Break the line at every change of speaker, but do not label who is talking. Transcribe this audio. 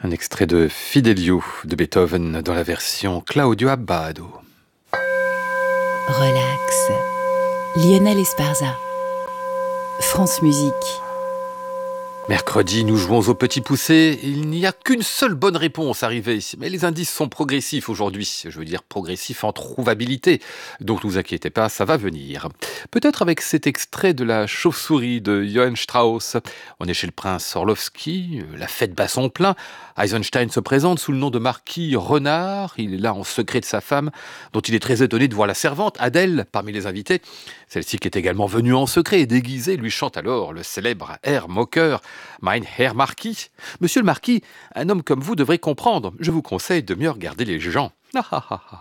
Un extrait de Fidelio de Beethoven dans la version Claudio Abbado.
Relax. Lionel Esparza. France Musique.
Mercredi, nous jouons au petit poussé. Il n'y a qu'une seule bonne réponse arrivée, mais les indices sont progressifs aujourd'hui. Je veux dire progressifs en trouvabilité. Donc ne vous inquiétez pas, ça va venir. Peut-être avec cet extrait de La chauve-souris de Johann Strauss. On est chez le prince Orlowski, la fête bat son plein. Eisenstein se présente sous le nom de marquis Renard. Il est là en secret de sa femme, dont il est très étonné de voir la servante, Adèle, parmi les invités. Celle-ci, qui est également venue en secret et déguisée, lui chante alors le célèbre air moqueur Mein Herr Marquis. Monsieur le marquis, un homme comme vous devrait comprendre. Je vous conseille de mieux regarder les gens. Ah, ah, ah, ah.